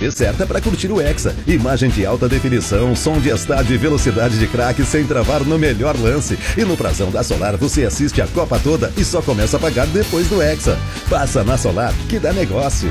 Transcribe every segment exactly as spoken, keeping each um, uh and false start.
rede certa para curtir o Hexa. Imagem de alta definição, som de estádio e velocidade de craque sem travar no melhor lance. E no prazão da Solar você assiste a Copa toda e só começa a pagar depois do Hexa. Passa na Solar que dá negócio.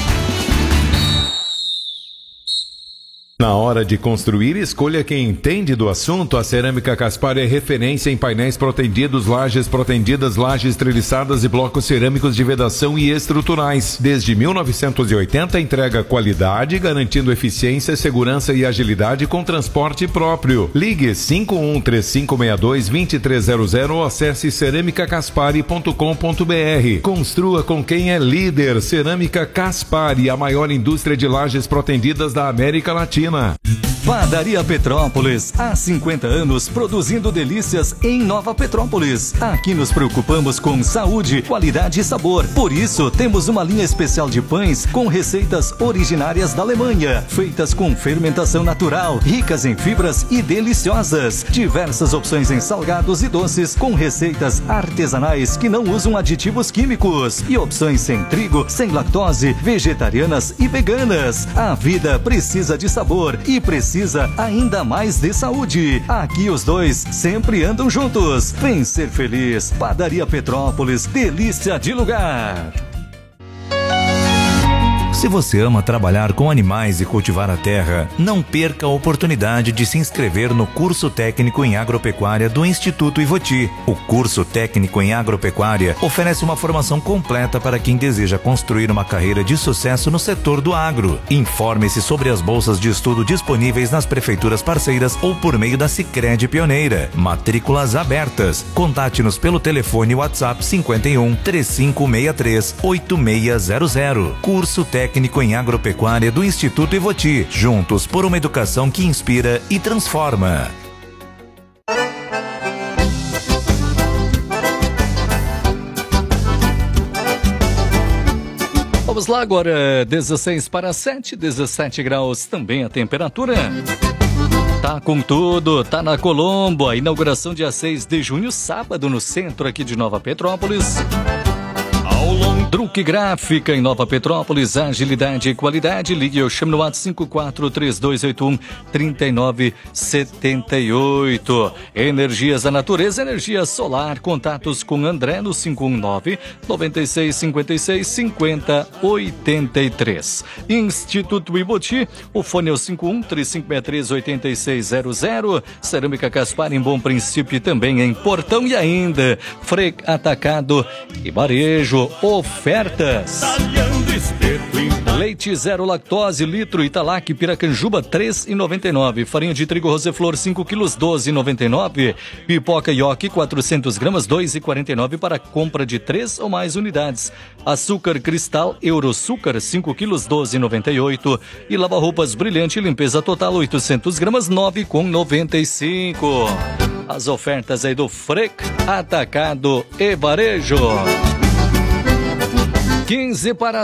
Na hora de construir, escolha quem entende do assunto. A Cerâmica Caspar é referência em painéis protendidos, lajes protendidas, lajes treliçadas e blocos cerâmicos de vedação e estruturais. Desde mil novecentos e oitenta, entrega qualidade, garantindo eficiência, segurança e agilidade com transporte próprio. Ligue cinco um três cinco seis dois, dois três zero zero ou acesse cerâmica caspari ponto com ponto br. Construa com quem é líder. Cerâmica Caspari, a maior indústria de lajes protendidas da América Latina. Padaria Petrópolis, há cinquenta anos produzindo delícias em Nova Petrópolis. Aqui nos preocupamos com saúde, qualidade e sabor. Por isso, temos uma linha especial de pães com receitas originárias da Alemanha, feitas com fermentação natural, ricas em fibras e deliciosas. Diversas opções em salgados e doces com receitas artesanais que não usam aditivos químicos. E opções sem trigo, sem lactose, vegetarianas e veganas. A vida precisa de sabor e precisa ainda mais de saúde. Aqui os dois sempre andam juntos. Vem ser feliz. Padaria Petrópolis, delícia de lugar. Se você ama trabalhar com animais e cultivar a terra, não perca a oportunidade de se inscrever no curso técnico em agropecuária do Instituto Ivoti. O curso técnico em agropecuária oferece uma formação completa para quem deseja construir uma carreira de sucesso no setor do agro. Informe-se sobre as bolsas de estudo disponíveis nas prefeituras parceiras ou por meio da Sicredi Pioneira. Matrículas abertas. Contate-nos pelo telefone WhatsApp cinquenta e um, três cinco seis três, oito seis zero zero. Curso técnico Técnico em Agropecuária do Instituto Ivoti. Juntos por uma educação que inspira e transforma. Vamos lá agora, dezesseis para sete, dezessete graus também a temperatura. Tá com tudo, tá na Colombo, a inauguração dia seis de junho, sábado, no centro aqui de Nova Petrópolis. Druck Gráfica em Nova Petrópolis, agilidade e qualidade. Ligue ou chame no WhatsApp cinco quatro três dois oito um, três nove sete oito. Energias da Natureza, energia solar. Contatos com André no cinco um nove, nove seis cinco seis, cinco zero oito três. Instituto Ivoti, o fone é o cinco um três cinco seis três, oito seis zero zero. Cerâmica Caspar em Bom Princípio também em Portão e ainda Frei Atacado e Varejo. Ofertas. Leite zero lactose, litro Italac Piracanjuba, três reais e noventa e nove. Farinha de trigo Roseflor, cinco quilos, doze reais e noventa e nove. Pipoca Yoki, quatrocentos gramas, dois reais e quarenta e nove para compra de três ou mais unidades. Açúcar Cristal Euroçúcar, cinco quilos, doze reais e noventa e oito. E lava-roupas Brilhante Limpeza Total, oitocentos gramas, nove reais e noventa e cinco. As ofertas aí do Frei Atacado e Varejo. quinze para